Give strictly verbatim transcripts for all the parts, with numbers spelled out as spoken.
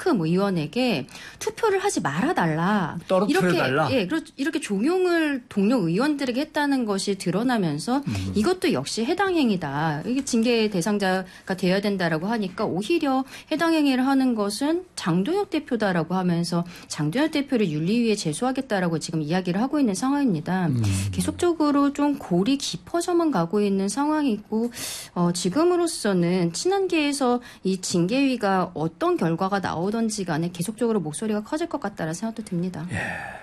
이만큼 의원에게 투표를 하지 말아달라. 떨어뜨려달라. 이렇게, 예, 이렇게 종용을 동료 의원들에게 했다는 것이 드러나면서 음. 이것도 역시 해당 행위다. 이게 징계 대상자가 되어야 된다라고 하니까 오히려 해당 행위를 하는 것은 장동혁 대표다라고 하면서 장동혁 대표를 윤리위에 제소하겠다라고 지금 이야기를 하고 있는 상황입니다. 음. 계속적으로 좀 골이 깊어져만 가고 있는 상황이고 어, 지금으로서는 친한계에서 이 징계위가 어떤 결과가 나오던지 간에 계속적으로 목소리가 커질 것 같다는 생각도 듭니다. 예.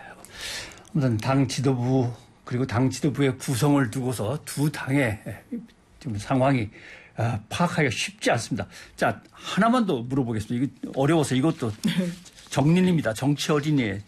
아무튼 당 지도부 그리고 당 지도부의 구성을 두고서 두 당의 지금 상황이 파악하기가 쉽지 않습니다. 자, 하나만 더 물어보겠습니다. 이거 어려워서 이것도 정린입니다. 정치 어린이의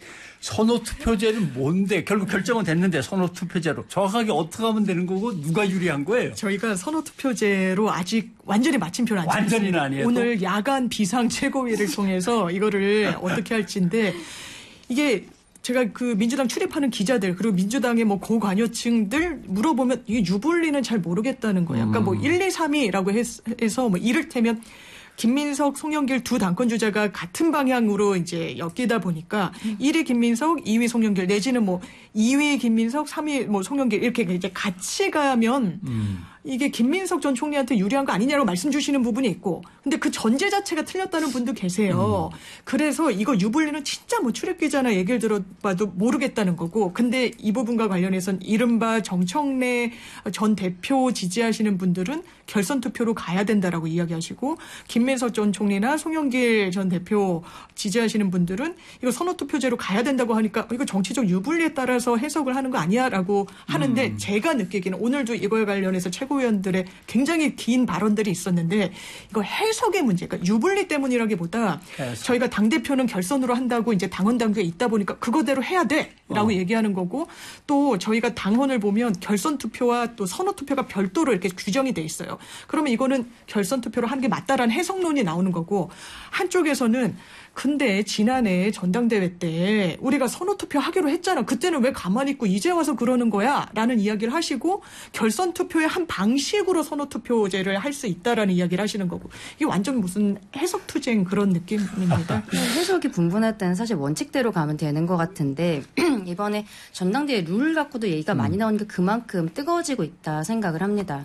선호투표제는 뭔데? 결국 결정은 됐는데 선호투표제로 정확하게 어떻게 하면 되는 거고 누가 유리한 거예요? 저희가 선호투표제로 아직 완전히 마침표를 안 찍었습니다. 완전히는 아니에요. 오늘 야간 비상 최고위를 통해서 이거를 어떻게 할지인데 이게 제가 그 민주당 출입하는 기자들 그리고 민주당의 뭐 고관여층들 물어보면 이게 유불리는 잘 모르겠다는 거예요. 약간 뭐 일, 이, 삼위라고 해서 뭐 이를테면 김민석, 송영길 두 당권 주자가 같은 방향으로 이제 엮이다 보니까 음. 일 위 김민석, 이 위 송영길 내지는 뭐 이 위 김민석, 삼 위 뭐 송영길 이렇게 이제 같이 가면 음. 이게 김민석 전 총리한테 유리한 거 아니냐고 말씀 주시는 부분이 있고 근데 그 전제 자체가 틀렸다는 분도 계세요. 음. 그래서 이거 유불리는 진짜 뭐 출입기자나 얘기를 들어봐도 모르겠다는 거고 근데 이 부분과 관련해서는 이른바 정청래 전 대표 지지하시는 분들은 결선 투표로 가야 된다라고 이야기하시고 김민석 전 총리나 송영길 전 대표 지지하시는 분들은 이거 선호투표제로 가야 된다고 하니까 이거 정치적 유불리에 따라서 해석을 하는 거 아니야라고 하는데 음. 제가 느끼기는 오늘도 이거에 관련해서 최고위원들의 굉장히 긴 발언들이 있었는데 이거 해석의 문제, 그러니까 유불리 때문이라기보다 해석. 저희가 당대표는 결선으로 한다고 이제 당원 당규에 있다 보니까 그거대로 해야 돼라고 어. 얘기하는 거고 또 저희가 당헌을 보면 결선 투표와 또 선호 투표가 별도로 이렇게 규정이 돼 있어요. 그러면 이거는 결선 투표로 하는 게 맞다라는 해석론이 나오는 거고 한쪽에서는 근데 지난해 전당대회 때 우리가 선호투표 하기로 했잖아. 그때는 왜 가만히 있고 이제 와서 그러는 거야? 라는 이야기를 하시고 결선 투표의 한 방식으로 선호투표제를 할 수 있다라는 이야기를 하시는 거고 이게 완전 무슨 해석투쟁 그런 느낌입니다. 해석이 분분할 때는 사실 원칙대로 가면 되는 것 같은데 이번에 전당대회 룰 갖고도 얘기가 음. 많이 나오니까 그만큼 뜨거워지고 있다 생각을 합니다.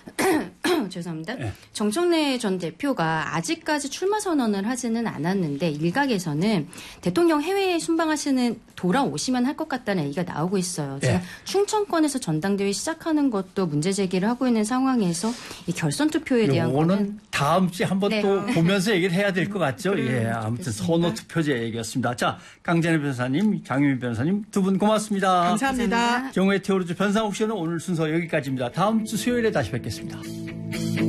죄송합니다. 네. 정청래 전 대표가 아직까지 출마 선언을 하지는 않았는데 일각에서는 대통령 해외에 순방하시는 돌아오시면 할 것 같다는 얘기가 나오고 있어요. 네. 지금 충청권에서 전당대회 시작하는 것도 문제 제기를 하고 있는 상황에서 이 결선 투표에 대한 거는 다음 주에 한번 네. 또 보면서 얘기를 해야 될 것 같죠. 네. 예, 아무튼 선호 투표제 얘기였습니다. 자, 강재래 변호사님, 장유민 변호사님 두 분 고맙습니다. 감사합니다. 감사합니다. 경우의 테오로즈 변상욱 씨는 오늘 순서 여기까지입니다. 다음 주 수요일에 다시 뵙겠습니다.